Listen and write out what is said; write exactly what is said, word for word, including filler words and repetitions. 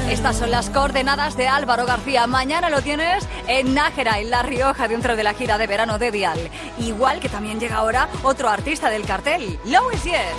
Estas son las coordenadas de Álvaro García. Mañana lo tienes en Nájera, en La Rioja, dentro de la gira de verano de Dial. Igual que también llega ahora otro artista del cartel, Low is Yes.